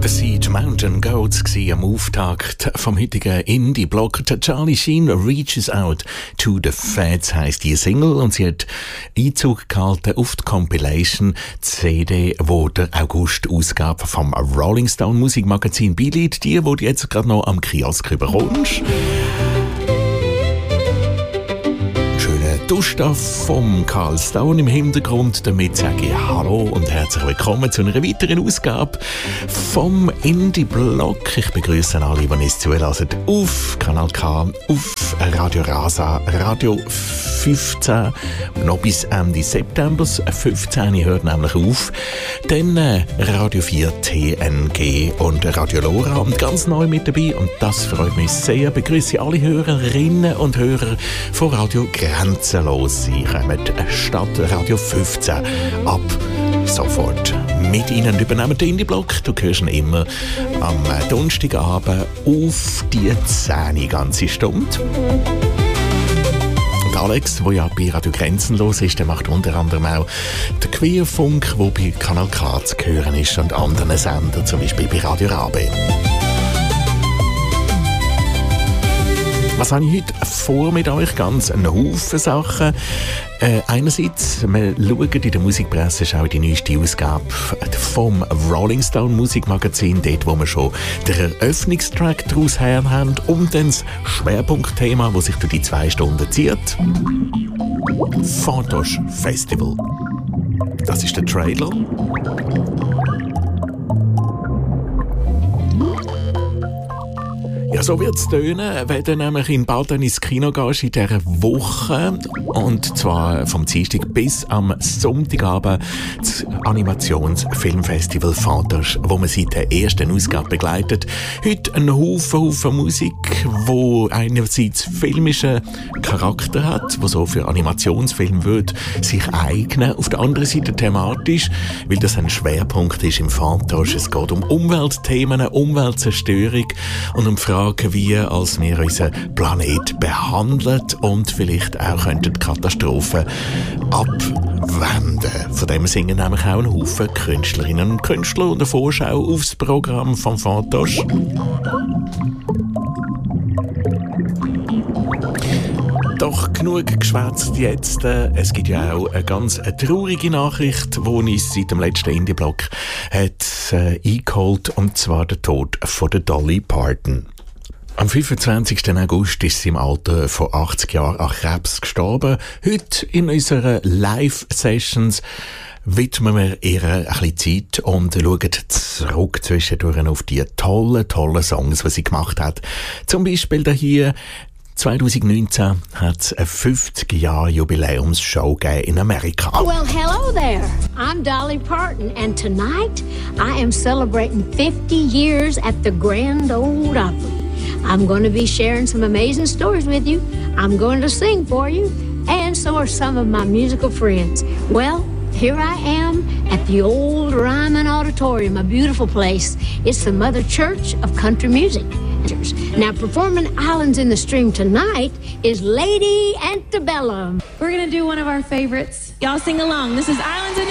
The Siege Mountain Goats war am Auftakt vom heutigen Indie-Blog. Charlie Sheen Reaches Out to the Feds heisst die Single und sie hat Einzug gehalten auf die Compilation CD, wo der August-Ausgabe vom Rolling Stone Musikmagazin beiliegt. Die du jetzt gerade noch am Kiosk bekommst. Duschstoff vom Carl Stone im Hintergrund. Damit sage ich Hallo und herzlich willkommen zu einer weiteren Ausgabe vom Indie-Blog. Ich begrüße alle, die uns zulassen auf Kanal K, auf Radio Rasa, Radio 15, noch bis Ende September. 15 hört nämlich auf. Dann Radio 4 TNG und Radio Lora und ganz neu mit dabei. Und das freut mich sehr. Ich begrüße alle Hörerinnen und Hörer von Radio Grenzenlos. Sie kommen statt Radio 15 ab sofort mit Ihnen. Übernehmen den Indie-Blog. Du hörst ihn immer am Donnerstagabend auf die 10 ganze Stunde. Und Alex, der ja bei Radio Grenzenlos ist, der macht unter anderem auch den Queerfunk, der bei Kanal K zu hören ist und anderen Sendern, zum Beispiel bei Radio Rabe. Was habe ich heute vor mit euch? Ganz einen Haufen Sachen. Einerseits, wir schauen in der Musikpresse schon die neueste Ausgabe vom Rolling Stone Musikmagazin, dort wo wir schon den Eröffnungstrack daraus her haben, und dann das Schwerpunktthema, das sich durch die 2 Stunden zieht. Fantoche Festival. Das ist der Trailer. Ja, so wird es tönen, wenn du nämlich in Baden ins Kino gehst in dieser Woche. Und zwar vom Dienstag bis am Sonntagabend das Animationsfilmfestival Fantoche, wo man seit der ersten Ausgabe begleitet. Heute ein Haufen Musik, wo einerseits filmischen Charakter hat, wo so für Animationsfilme würde sich eignen. Auf der anderen Seite thematisch, weil das ein Schwerpunkt ist im Fantoche. Es geht um Umweltthemen, Umweltzerstörung und um Fragen, wie als wir unseren Planet behandeln und vielleicht auch die Katastrophen abwenden. Von dem singen nämlich auch ein Haufen Künstlerinnen und Künstler und eine Vorschau aufs Programm von Fantoche. Doch genug geschwätzt jetzt. Es gibt ja auch eine ganz traurige Nachricht, die uns seit dem letzten Indie-Blog hat eingeholt, und zwar der Tod von der Dolly Parton. Am 25. August ist sie im Alter von 80 Jahren an Krebs gestorben. Heute in unseren Live-Sessions widmen wir ihr ein bisschen Zeit und schauen zurück zwischendurch auf die tollen Songs, die sie gemacht hat. Zum Beispiel hier 2019 hat es eine 50-Jahr-Jubiläumsshow in Amerika. Well, hello there. I'm Dolly Parton, and tonight I am celebrating 50 years at the Grand Ole Opry. I'm going to be sharing some amazing stories with you. I'm going to sing for you, and so are some of my musical friends. Well, here I am at the old Ryman Auditorium, a beautiful place. It's the Mother Church of Country Music. Now, performing Islands in the Stream tonight is Lady Antebellum. We're going to do one of our favorites. Y'all sing along. This is Islands in the